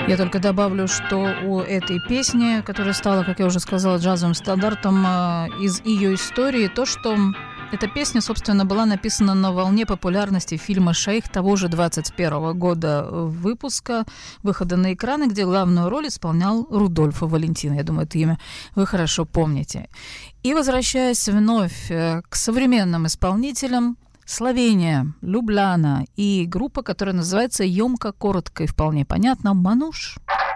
Я только добавлю, что у этой песни, которая стала, как я уже сказала, джазовым стандартом, из ее истории, то, что эта песня, собственно, была написана на волне популярности фильма «Шейх» того же 21 года выпуска, выхода на экраны, где главную роль исполнял Рудольфо Валентино. Я думаю, это имя вы хорошо помните. И возвращаясь вновь к современным исполнителям, Словения, Любляна и группа, которая называется емко, коротко и вполне понятно «Мануш».